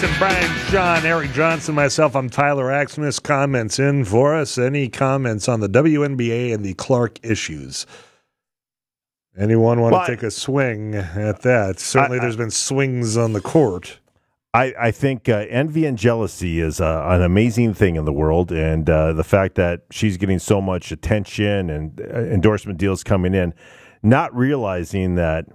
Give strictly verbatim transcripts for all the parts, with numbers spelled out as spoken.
Jason, Brian, Sean, Eric Johnson, myself. I'm Tyler Axmus. Comments in for us. Any comments on the W N B A and the Clark issues? Anyone want well, to take a swing at that? Certainly I, I, there's been swings on the court. I, I think uh, envy and jealousy is uh, an amazing thing in the world, and uh, the fact that she's getting so much attention and uh, endorsement deals coming in, not realizing that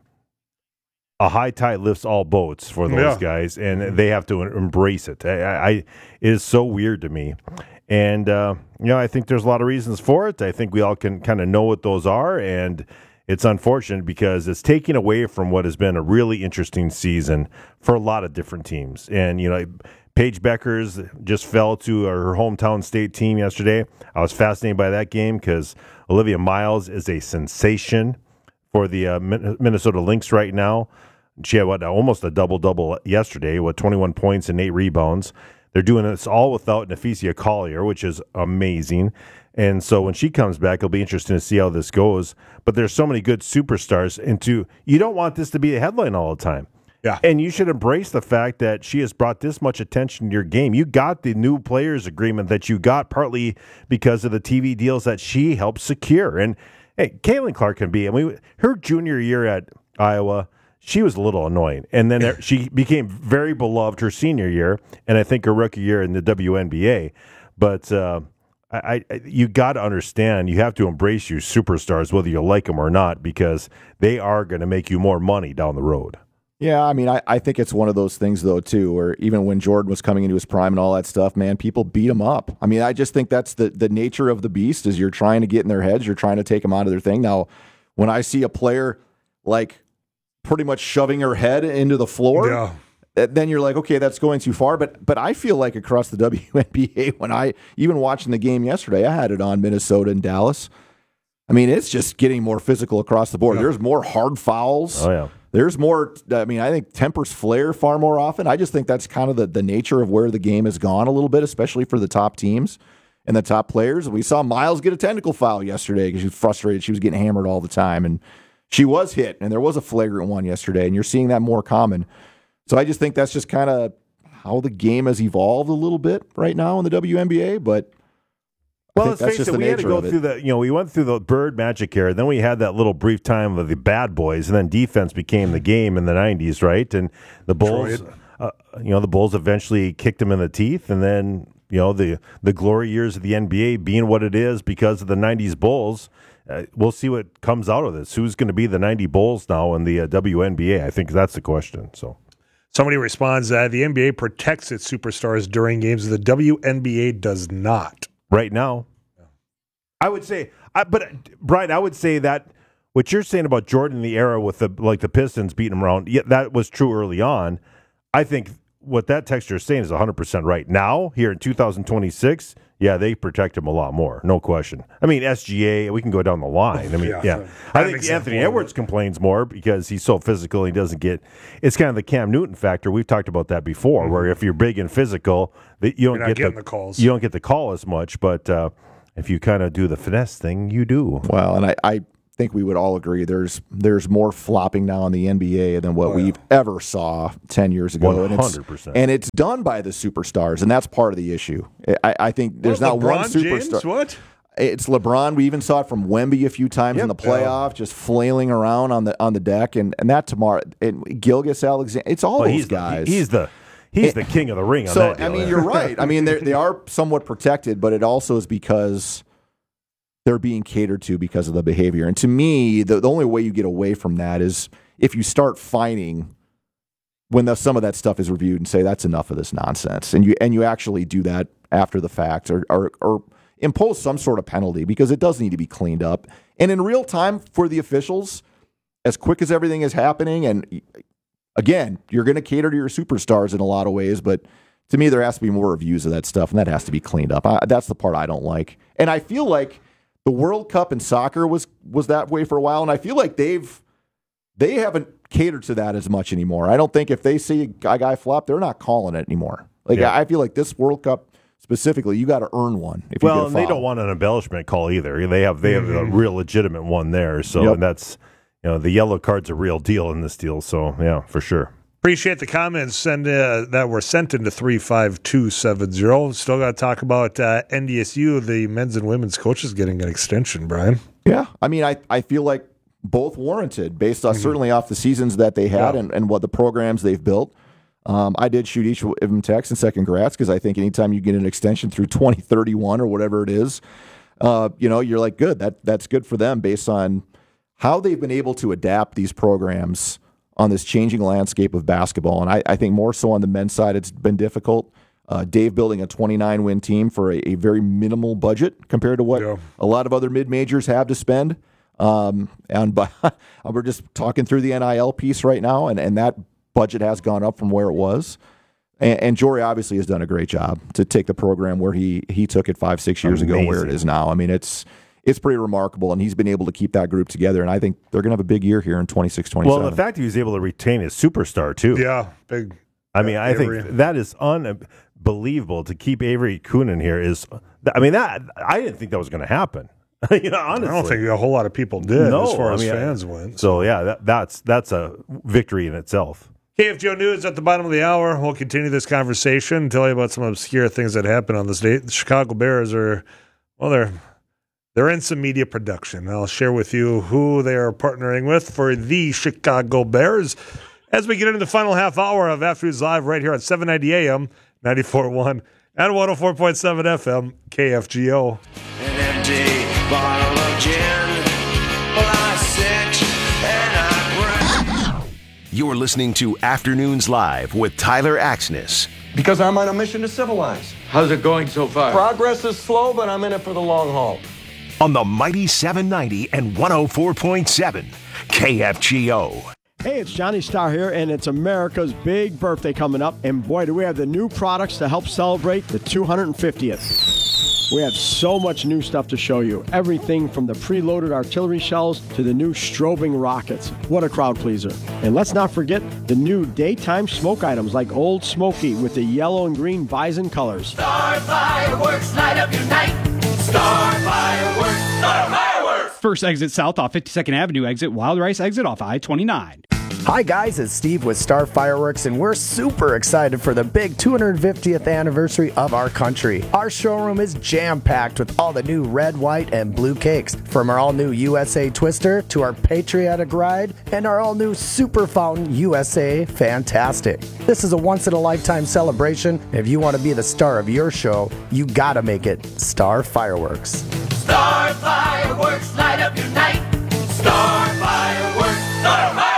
a high tide lifts all boats for those yeah. guys, and they have to embrace it. I, I, it is so weird to me. And, uh, you know, I think there's a lot of reasons for it. I think we all can kind of know what those are, and it's unfortunate because it's taking away from what has been a really interesting season for a lot of different teams. And, you know, Paige Beckers just fell to her hometown state team yesterday. I was fascinated by that game because Olivia Miles is a sensation for the uh, Minnesota Lynx right now. She had what, almost a double-double yesterday with twenty-one points and eight rebounds. They're doing this all without Naphesia Collier, which is amazing. And so when she comes back, it'll be interesting to see how this goes. But there's so many good superstars, and to, you don't want this to be a headline all the time. Yeah. And you should embrace the fact that she has brought this much attention to your game. You got the new players agreement that you got partly because of the T V deals that she helped secure. And hey, Caitlin Clark can be, I mean, her junior year at Iowa, she was a little annoying. And then she became very beloved her senior year, and I think her rookie year in the W N B A. But uh, I, I, you got to understand, you have to embrace your superstars, whether you like them or not, because they are going to make you more money down the road. Yeah, I mean, I, I think it's one of those things, though, too, where even when Jordan was coming into his prime and all that stuff, man, people beat him up. I mean, I just think that's the, the nature of the beast, is you're trying to get in their heads, you're trying to take them out of their thing. Now, when I see a player, like, pretty much shoving her head into the floor, yeah. then you're like, okay, that's going too far. But but I feel like across the W N B A, when I, even watching the game yesterday, I had it on Minnesota and Dallas. I mean, it's just getting more physical across the board. Yeah. There's more hard fouls. Oh, yeah. There's more, I mean, I think tempers flare far more often. I just think that's kind of the, the nature of where the game has gone a little bit, especially for the top teams and the top players. We saw Miles get a technical foul yesterday because she was frustrated. She was getting hammered all the time. And she was hit, and there was a flagrant one yesterday, and you're seeing that more common. So I just think that's just kind of how the game has evolved a little bit right now in the W N B A, but well, let's face it, we had to go through the, you know, we went through the Bird Magic era, then we had that little brief time of the bad boys, and then defense became the game in the nineties, right? And the Bulls, uh, you know, the Bulls eventually kicked them in the teeth, and then, you know, the, the glory years of the N B A being what it is because of the nineties Bulls. Uh, we'll see what comes out of this. Who's going to be the ninety Bulls now in the uh, W N B A? I think that's the question. So, somebody responds that the N B A protects its superstars during games. The W N B A does not. Right now, yeah. I would say, I, but Brian, I would say that what you're saying about Jordan in the era with the like the Pistons beating him around, yeah, that was true early on. I think what that texture is saying is one hundred percent right. Now, here in two thousand twenty-six, yeah, they protect him a lot more, no question. I mean, S G A, we can go down the line. I mean, yeah. yeah. I think Anthony Edwards complains more because he's so physical. He doesn't get – it's kind of the Cam Newton factor. We've talked about that before, mm-hmm. where if you're big and physical, you don't get the, the calls. You don't get the call as much, but uh, if you kind of do the finesse thing, you do. Well, and I, I think we would all agree there's there's more flopping now in the N B A than what oh, yeah. we've ever saw ten years ago. one hundred percent. And it's, and it's done by the superstars, and that's part of the issue. I, I think there's what, not LeBron one superstar. James, what? It's LeBron. We even saw it from Wemby a few times yep. in the playoff, just flailing around on the on the deck, and, and that tomorrow, and Gilgeous Alexander. It's all well, those he's guys. The, he's the he's the king of the ring. On so that deal I mean, there. you're right. I mean, they are somewhat protected, but it also is because they're being catered to because of the behavior. And to me, the, the only way you get away from that is if you start fining when the, some of that stuff is reviewed and say that's enough of this nonsense, and you and you actually do that after the fact, or or, or impose some sort of penalty, because it does need to be cleaned up. And in real time for the officials, as quick as everything is happening, and again, you're going to cater to your superstars in a lot of ways, but to me, there has to be more reviews of that stuff, and that has to be cleaned up. I, that's the part I don't like. And I feel like the World Cup in soccer was was that way for a while, and I feel like they've they haven't catered to that as much anymore. I don't think if they see a guy flop, they're not calling it anymore. Like yeah. I feel like this World Cup specifically, you got to earn one. If well, you get a and foul. they don't want an embellishment call either. They have they have mm-hmm. a real legitimate one there. So yep. and that's, you know, the yellow card's a real deal in this deal. So yeah, for sure. Appreciate the comments send, uh, that were sent into three five two seven zero. Still got to talk about uh, N D S U, the men's and women's coaches getting an extension, Brian. Yeah, I mean, I, I feel like both warranted based on mm-hmm. certainly off the seasons that they had yeah. and, and what the programs they've built. Um, I did shoot each of them text and say congrats because I think anytime you get an extension through twenty thirty-one or whatever it is, uh, you know, you're like, good, that that's good for them based on how they've been able to adapt these programs on this changing landscape of basketball. And I, I think more so on the men's side, it's been difficult. Uh, Dave building a twenty-nine win team for a, a very minimal budget compared to what yeah. a lot of other mid-majors have to spend. Um, and by, we're just talking through the N I L piece right now, and, and that budget has gone up from where it was. And, and Jory obviously has done a great job to take the program where he he took it five, six years Amazing. ago, where it is now. I mean, it's it's pretty remarkable, and he's been able to keep that group together, and I think they're going to have a big year here in twenty-six twenty-seven. Well, the fact he was able to retain his superstar, too. Yeah, big. I mean, I Avery. think that is unbelievable to keep Avery Kunin here. Is I mean, that I didn't think that was going to happen. you know, honestly. I don't think a whole lot of people did no, as far I as mean, fans I, went. So, yeah, that, that's that's a victory in itself. K F G O News at the bottom of the hour. We'll continue this conversation, tell you about some obscure things that happen on this date. The Chicago Bears are, well, they're they're in some media production. I'll share with you who they are partnering with for the Chicago Bears as we get into the final half hour of Afternoons Live right here at seven ninety A M, ninety-four point one, and one oh four point seven F M, K F G O. An empty bottle of gin. Well, I sit and I break. You're listening to Afternoons Live with Tyler Axness. Because I'm on a mission to civilize. How's it going so far? Progress is slow, but I'm in it for the long haul. On the mighty seven ninety and one oh four point seven, K F G O. Hey, it's Johnny Starr here, and it's America's big birthday coming up. And boy, do we have the new products to help celebrate the two hundred fiftieth. We have so much new stuff to show you. Everything from the preloaded artillery shells to the new strobing rockets. What a crowd pleaser. And let's not forget the new daytime smoke items like Old Smoky with the yellow and green bison colors. Star Fireworks, light up your night. Star Fireworks, Star Fireworks. First exit south off fifty-second Avenue exit, Wild Rice exit off I twenty-nine. Hi guys, it's Steve with Star Fireworks, and we're super excited for the big two hundred fiftieth anniversary of our country. Our showroom is jam-packed with all the new red, white, and blue cakes, from our all-new U S A Twister to our Patriotic Ride and our all-new Super Fountain U S A Fantastic. This is a once-in-a-lifetime celebration. If you want to be the star of your show, you gotta make it Star Fireworks. Star Fireworks, light up your night. Star Fireworks, Star Fireworks.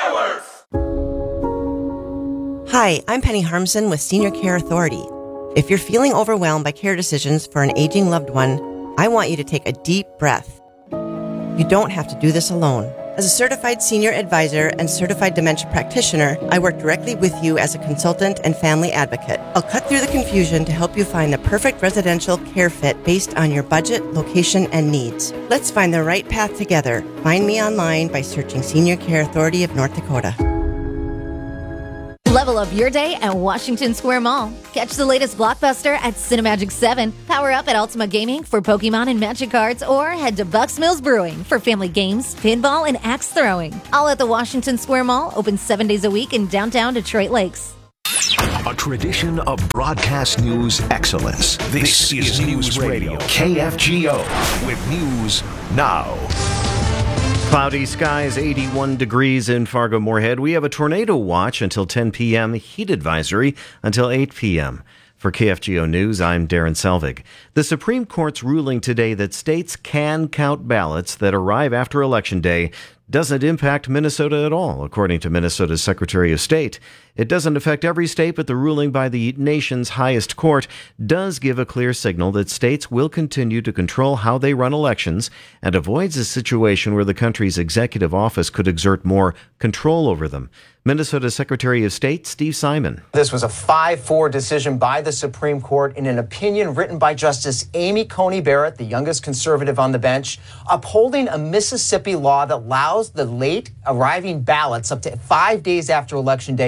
Hi, I'm Penny Harmson with Senior Care Authority. If you're feeling overwhelmed by care decisions for an aging loved one, I want you to take a deep breath. You don't have to do this alone. As a certified senior advisor and certified dementia practitioner, I work directly with you as a consultant and family advocate. I'll cut through the confusion to help you find the perfect residential care fit based on your budget, location, and needs. Let's find the right path together. Find me online by searching Senior Care Authority of North Dakota. Level up your day at Washington Square Mall. Catch the latest blockbuster at Cinemagic seven. Power up at Ultima Gaming for Pokemon and Magic cards, or head to Bucks Mills Brewing for family games, pinball, and axe throwing. All at the Washington Square Mall, open seven days a week in downtown Detroit Lakes. A tradition of broadcast news excellence. This, this is News Radio, K F G O, with News Now. Cloudy skies, eighty-one degrees in Fargo-Moorhead. We have a tornado watch until ten p.m., heat advisory until eight p.m. For K F G O News, I'm Darren Selvig. The Supreme Court's ruling today that states can count ballots that arrive after Election Day doesn't impact Minnesota at all, according to Minnesota's Secretary of State. It doesn't affect every state, but the ruling by the nation's highest court does give a clear signal that states will continue to control how they run elections and avoids a situation where the country's executive office could exert more control over them. Minnesota's Secretary of State, Steve Simon. This was a five four decision by the Supreme Court in an opinion written by Justice Amy Coney Barrett, the youngest conservative on the bench, upholding a Mississippi law that allows the late arriving ballots up to five days after Election Day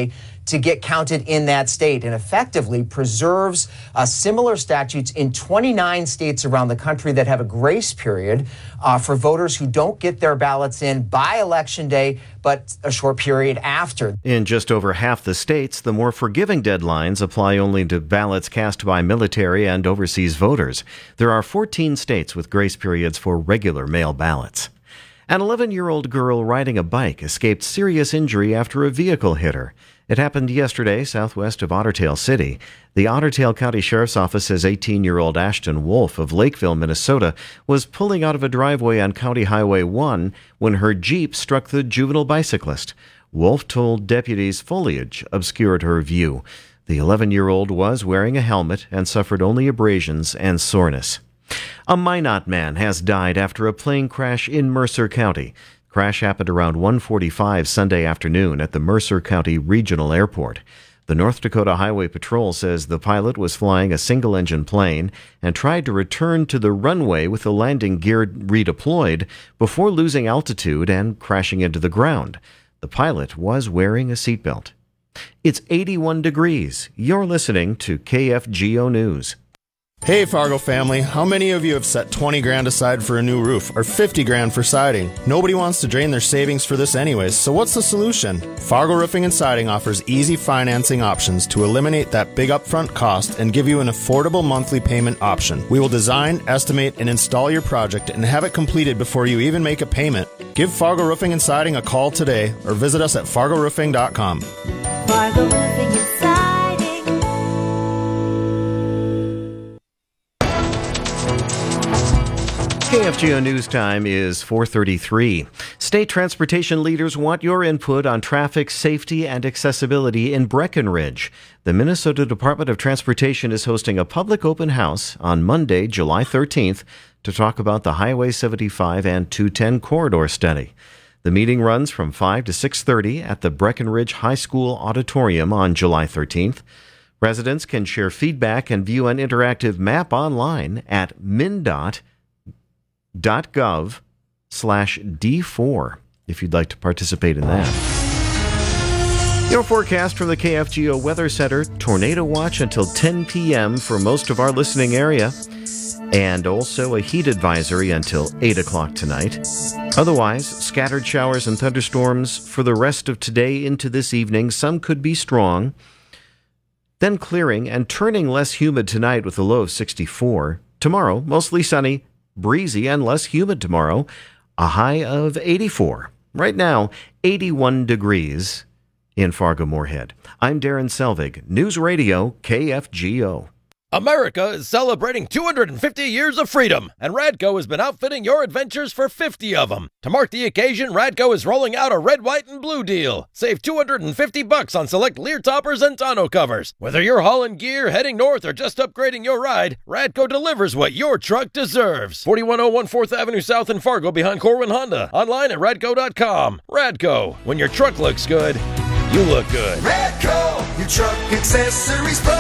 to get counted in that state, and effectively preserves uh, similar statutes in twenty-nine states around the country that have a grace period uh, for voters who don't get their ballots in by Election Day, but a short period after. In just over half the states, the more forgiving deadlines apply only to ballots cast by military and overseas voters. There are fourteen states with grace periods for regular mail ballots. An eleven-year-old girl riding a bike escaped serious injury after a vehicle hit her. It happened yesterday southwest of Otter Tail City. The Otter Tail County Sheriff's Office says eighteen-year-old Ashton Wolf of Lakeville, Minnesota, was pulling out of a driveway on County Highway one when her Jeep struck the juvenile bicyclist. Wolf told deputies foliage obscured her view. The eleven-year-old was wearing a helmet and suffered only abrasions and soreness. A Minot man has died after a plane crash in Mercer County. Crash happened around one forty-five Sunday afternoon at the Mercer County Regional Airport. The North Dakota Highway Patrol says the pilot was flying a single-engine plane and tried to return to the runway with the landing gear redeployed before losing altitude and crashing into the ground. The pilot was wearing a seatbelt. It's eighty-one degrees. You're listening to K F G O News. Hey Fargo family, how many of you have set twenty grand aside for a new roof or fifty grand for siding? Nobody wants to drain their savings for this anyways, so what's the solution? Fargo Roofing and Siding offers easy financing options to eliminate that big upfront cost and give you an affordable monthly payment option. We will design, estimate, and install your project and have it completed before you even make a payment. Give Fargo Roofing and Siding a call today or visit us at fargo roofing dot com. Fargo Roofing and Siding. K F G O News Time is four thirty-three. State transportation leaders want your input on traffic safety and accessibility in Breckenridge. The Minnesota Department of Transportation is hosting a public open house on Monday, July thirteenth, to talk about the Highway seventy-five and two ten corridor study. The meeting runs from five to six thirty at the Breckenridge High School Auditorium on July thirteenth. Residents can share feedback and view an interactive map online at MnDOT. dot gov slash D four if you'd like to participate in that. Your forecast from the K F G O Weather Center: tornado watch until ten p.m. for most of our listening area, and also a heat advisory until eight o'clock tonight. Otherwise, scattered showers and thunderstorms for the rest of today into this evening. Some could be strong, then clearing and turning less humid tonight with a low of sixty-four. Tomorrow, mostly sunny, breezy and less humid tomorrow, a high of eighty-four. Right now, eighty-one degrees in Fargo-Moorhead. I'm Darren Selvig, News Radio K F G O. America is celebrating two hundred fifty years of freedom, and Radco has been outfitting your adventures for fifty of them. To mark the occasion, Radco is rolling out a red, white, and blue deal. Save two hundred fifty bucks on select Lear toppers and tonneau covers. Whether you're hauling gear, heading north, or just upgrading your ride, Radco delivers what your truck deserves. forty-one oh one fourth Avenue South in Fargo behind Corwin Honda. Online at radco dot com. Radco, when your truck looks good, you look good. Radco, your truck accessories pro.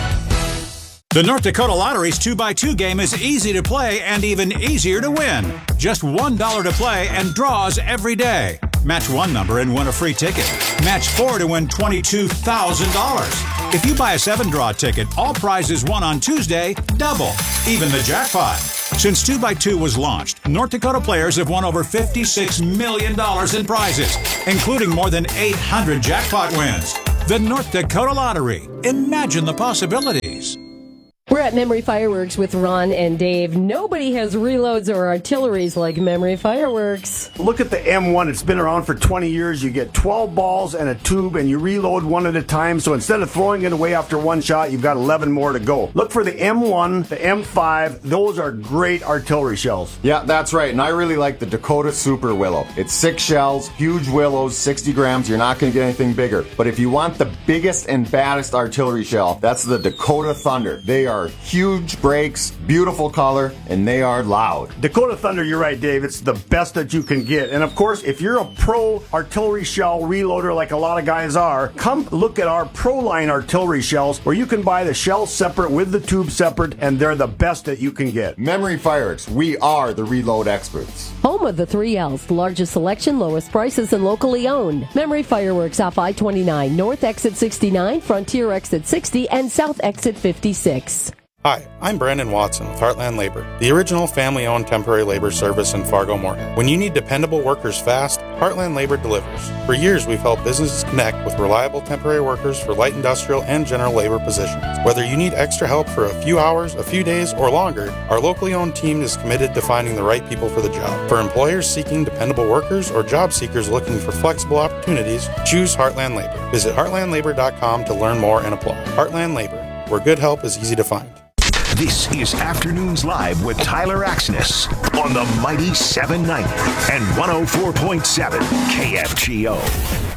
The North Dakota Lottery's two by two game is easy to play and even easier to win. Just one dollar to play and draws every day. Match one number and win a free ticket. Match four to win twenty-two thousand dollars. If you buy a seven-draw ticket, all prizes won on Tuesday double, even the jackpot. Since two by two was launched, North Dakota players have won over fifty-six million dollars in prizes, including more than eight hundred jackpot wins. The North Dakota Lottery. Imagine the possibilities. We're at Memory Fireworks with Ron and Dave. Nobody has reloads or artilleries like Memory Fireworks. Look at the M one. It's been around for twenty years. You get twelve balls and a tube, and you reload one at a time. So instead of throwing it away after one shot, you've got eleven more to go. Look for the M one, the M five. Those are great artillery shells. Yeah, that's right. And I really like the Dakota Super Willow. It's six shells, huge willows, sixty grams. You're not going to get anything bigger. But if you want the biggest and baddest artillery shell, that's the Dakota Thunder. They are are huge brakes, beautiful color, and they are loud. Dakota Thunder, you're right, Dave. It's the best that you can get. And of course, if you're a pro artillery shell reloader like a lot of guys are, come look at our Pro Line artillery shells where you can buy the shell separate with the tube separate, and they're the best that you can get. Memory Fireworks, we are the reload experts. Home of the three L's, the largest selection, lowest prices, and locally owned. Memory Fireworks off I twenty-nine, North Exit sixty-nine, Frontier Exit sixty, and South Exit fifty-six. Hi, I'm Brandon Watson with Heartland Labor, the original family-owned temporary labor service in Fargo-Moorhead. When you need dependable workers fast, Heartland Labor delivers. For years, we've helped businesses connect with reliable temporary workers for light industrial and general labor positions. Whether you need extra help for a few hours, a few days, or longer, our locally owned team is committed to finding the right people for the job. For employers seeking dependable workers or job seekers looking for flexible opportunities, choose Heartland Labor. Visit heartland labor dot com to learn more and apply. Heartland Labor, where good help is easy to find. This is Afternoons Live with Tyler Axness on the Mighty seven ninety and one oh four point seven K F G O.